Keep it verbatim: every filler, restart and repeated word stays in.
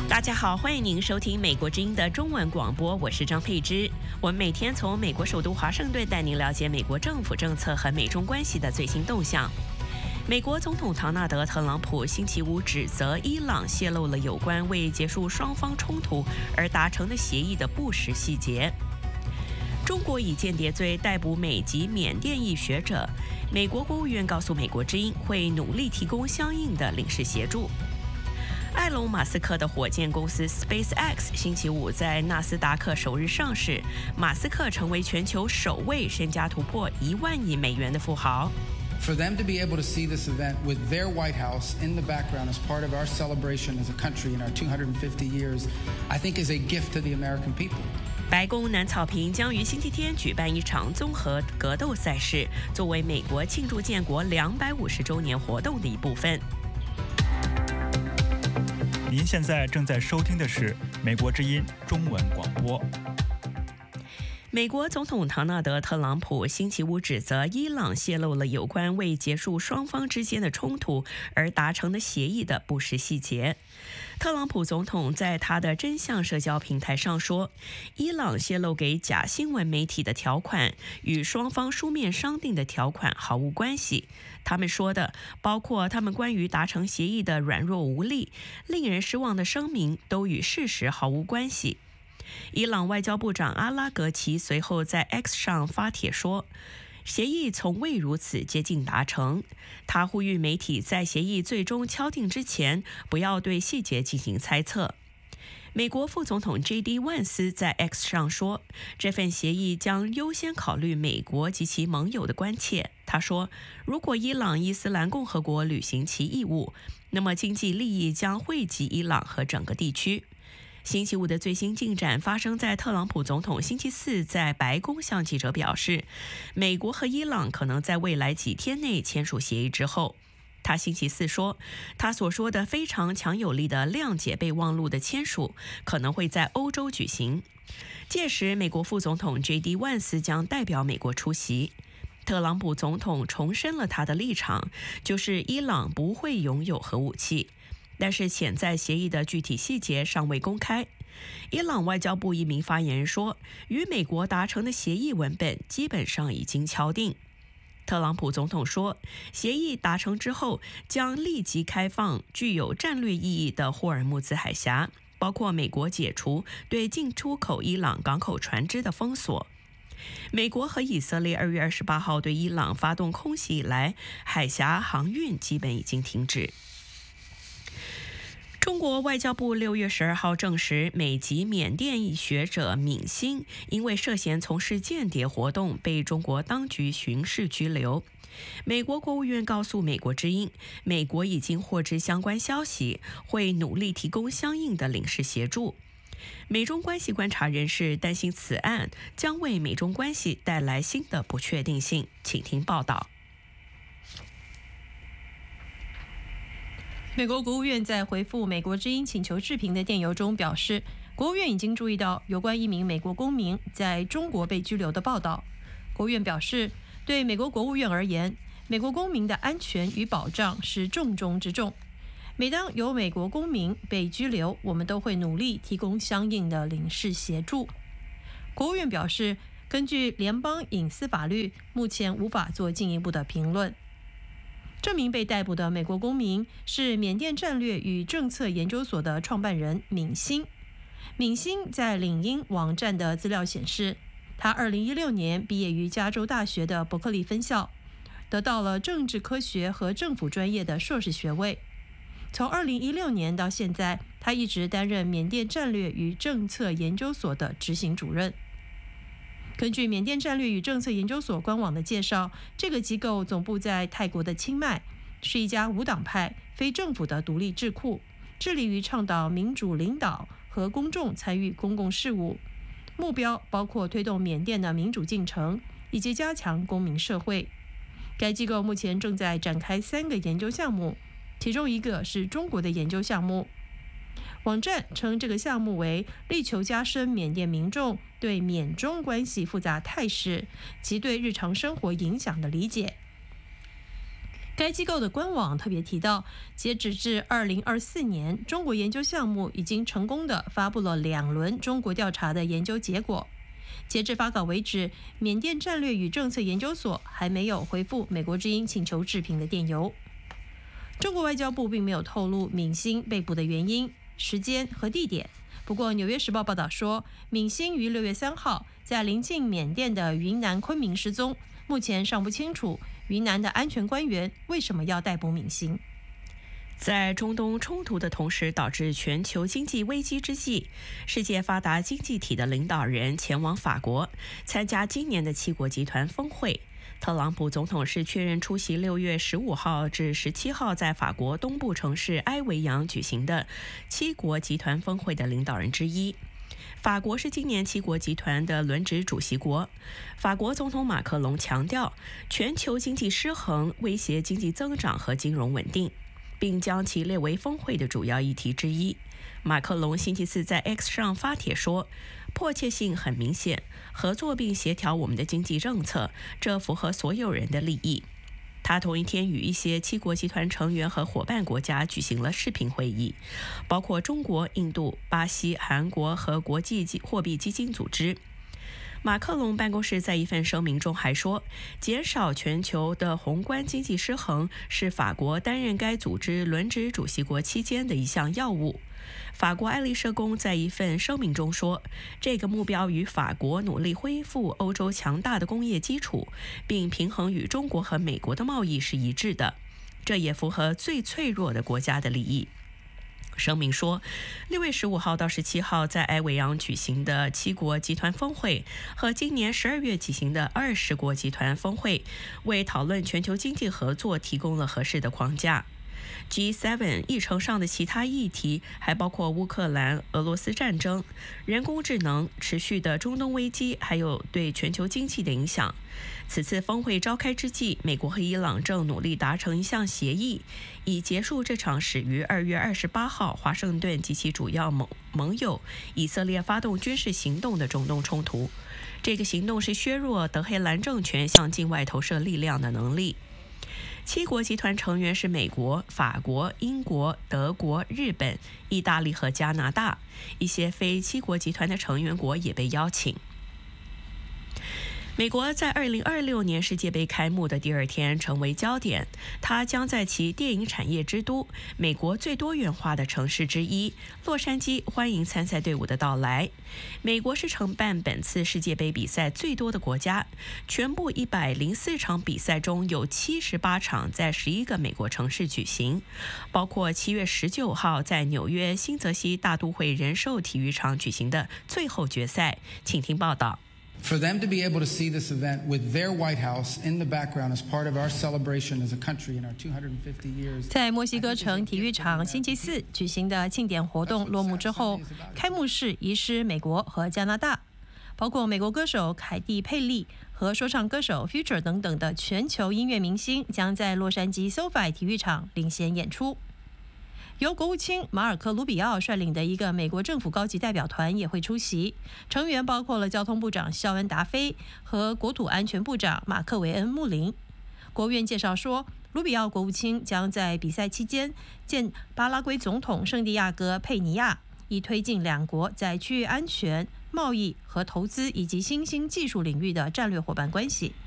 大家好，欢迎您收听美国之音的中文广播，我是张佩芝。我们每天从美国首都华盛顿带您了解美国政府政策和美中关系的最新动向。美国总统唐纳德·特朗普星期五指责伊朗泄露了有关为结束双方冲突而达成的协议的不实细节。中国以间谍罪逮捕美籍缅甸裔学者，美国国务院告诉美国之音会努力提供相应的领事协助。埃隆·马斯克的火箭公司 SpaceX 星期五在纳斯达克首日上市，马斯克成为全球首位身家突破一万亿美元的富豪。 For them to be able to see this event with their White House in the background as part of our celebration as a country in our two hundred fifty years, I think is a gift to the American people. 白宫南草坪将于星期天举办一场综合格斗赛事，作为美国庆祝建国两百五十周年活动的一部分。 您现在正在收听的是美国之音中文广播。 美国总统唐纳德·特朗普星期五指责伊朗泄露了有关为结束双方之间的冲突而达成的协议的不实细节。特朗普总统在他的真相社交平台上说，伊朗泄露给假新闻媒体的条款与双方书面商定的条款毫无关系。他们说的，包括他们关于达成协议的软弱无力、令人失望的声明，都与事实毫无关系。伊朗外交部长阿拉格齐随后在 X 上发帖说，协议从未如此接近达成。他呼吁媒体在协议最终敲定之前，不要对细节进行猜测。美国副总统 J D 万斯在 X 上说，这份协议将优先考虑美国及其盟友的关切。他说，如果伊朗伊斯兰共和国履行其义务，那么经济利益将惠及伊朗和整个地区。星期五的最新进展发生在特朗普总统星期四在白宫向记者表示，美国和伊朗可能在未来几天内签署协议之后。他星期四说，他所说的非常强有力的谅解备忘录的签署可能会在欧洲举行，届时美国副总统 J D 万斯将代表美国出席。特朗普总统重申了他的立场，就是伊朗不会拥有核武器，但是潜在协议的具体细节尚未公开。伊朗外交部一名发言人说，与美国达成的协议文本基本上已经敲定。特朗普总统说，协议达成之后将立即开放具有战略意义的霍尔木兹海峡，包括美国解除对进出口伊朗港口船只的封锁。美国和以色列二月二十八号对伊朗发动空袭以来，海峡航运基本已经停止。中国外交部六月十二号证实，美籍缅甸裔学者闵欣因为涉嫌从事间谍活动被中国当局巡视拘留。美国国务院告诉美国之音，美国已经获知相关消息，会努力提供相应的领事协助。美中关系观察人士担心此案将为美中关系带来新的不确定性，请听报道。 美国国务院在回复美国之音请求置评的电邮中表示，国务院已经注意到有关一名美国公民在中国被拘留的报道。国务院表示，对美国国务院而言，美国公民的安全与保障是重中之重。每当有美国公民被拘留，我们都会努力提供相应的领事协助。国务院表示，根据联邦隐私法律，目前无法做进一步的评论。这名被逮捕的美国公民是缅甸战略与政策研究所的创办人闵欣。闵欣在领英网站的资料显示，他二零一六年毕业于加州大学的伯克利分校，得到了政治科学和政府专业的硕士学位。从二零一六年到现在，他一直担任缅甸战略与政策研究所的执行主任。根据缅甸战略与政策研究所官网的介绍，这个机构总部在泰国的清迈，是一家无党派、非政府的独立智库，致力于倡导民主领导和公众参与公共事务，目标包括推动缅甸的民主进程以及加强公民社会。该机构目前正在展开三个研究项目，其中一个是中国的研究项目。网站称这个项目为力求加深缅甸民众对缅中关系复杂态势及对日常生活影响的理解。 该机构的官网特别提到，截止至二零二四年，中国研究项目已经成功地发布了两轮中国调查的研究结果。截至发稿为止，缅甸战略与政策研究所还没有回复美国之音请求置评的电邮。中国外交部并没有透露闵星被捕的原因、时间和地点。不过，《纽约时报》报道说，闵星于六月三号在临近缅甸的云南昆明失踪，目前尚不清楚云南的安全官员为什么要逮捕闵星。 在中东冲突的同时导致全球经济危机之际，世界发达经济体的领导人前往法国参加今年的七国集团峰会。特朗普总统是确认出席六月十五号至十七号在法国东部城市埃维扬举行的七国集团峰会的领导人之一。法国是今年七国集团的轮值主席国。法国总统马克龙强调，全球经济失衡威胁经济增长和金融稳定，并将其列为峰会的主要议题之一。马克龙星期四在 X 上发帖说，迫切性很明显，合作并协调我们的经济政策，这符合所有人的利益。他同一天与一些七国集团成员和伙伴国家举行了视频会议，包括中国、印度、巴西、韩国和国际货币基金组织。马克龙办公室在一份声明中还说，减少全球的宏观经济失衡是法国担任该组织轮值主席国期间的一项要务。法国爱丽舍宫在一份声明中说，这个目标与法国努力恢复欧洲强大的工业基础，并平衡与中国和美国的贸易是一致的，这也符合最脆弱的国家的利益。声明说，六月十五号到十七号在埃维扬举行的七国集团峰会和今年十二月举行的二十国集团峰会，为讨论全球经济合作提供了合适的框架。G 七 议程上的其他议题还包括乌克兰、俄罗斯战争、人工智能、持续的中东危机，还有对全球经济的影响。此次峰会召开之际，美国和伊朗正努力达成一项协议，以结束这场始于二月二十八号华盛顿及其主要盟盟友以色列发动军事行动的中东冲突。这个行动是削弱德黑兰政权向境外投射力量的能力。七国集团成员是美国、法国、英国、德国、日本、意大利和加拿大，一些非七国集团的成员国也被邀请。美国在二零二六年世界杯开幕的第二天成为焦点，它将在其电影产业之都、美国最多元化的城市之一洛杉矶欢迎参赛队伍的到来。美国是承办本次世界杯比赛最多的国家，全部一百零四场比赛中有七十八场在十一个美国城市举行，包括七月十九号在纽约新泽西大都会人寿体育场举行的最后决赛。请听报道。 For them to be able to see this event with their White House in the background as part of our celebration as a country in our two hundred fifty years. 在墨西哥城体育场星期四举行的庆典活动落幕之后，开幕式移师美国和加拿大，包括美国歌手凯蒂·佩利和说唱歌手 Future 等等的全球音乐明星将在洛杉矶 SoFi 体育场领衔演出。由国务卿马尔科·卢比奥率领的一个美国政府高级代表团也会出席，成员包括了交通部长肖恩·达菲和国土安全部长马克·韦恩·穆林。国务院介绍说，卢比奥国务卿将在比赛期间见巴拉圭总统圣地亚哥·佩尼亚，以推进两国在区域安全、贸易和投资以及新兴技术领域的战略伙伴关系。